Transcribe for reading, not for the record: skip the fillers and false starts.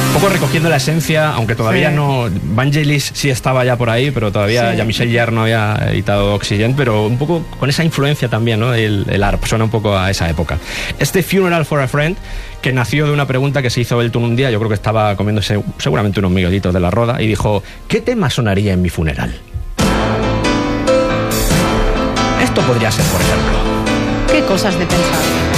Un poco recogiendo la esencia, aunque todavía no... Vangelis sí estaba ya por ahí, pero todavía Jean-Michel Jarre no había editado Oxygen, pero un poco con esa influencia también, ¿no? El ARP suena un poco a esa época. Este Funeral for a Friend, que nació de una pregunta que se hizo Elton un día, yo creo que estaba comiéndose seguramente unos miguelitos de la Roda, y dijo: ¿qué tema sonaría en mi funeral? Esto podría ser, por ejemplo. Qué cosas de pensar.